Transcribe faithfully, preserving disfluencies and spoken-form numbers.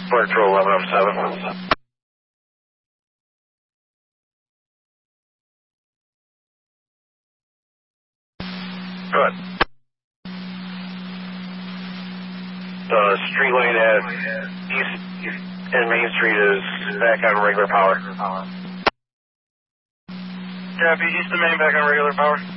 Flight Control eleven oh seven. Good. The street light at East and Main Street is back on regular power. Copy, East and Main back on regular power.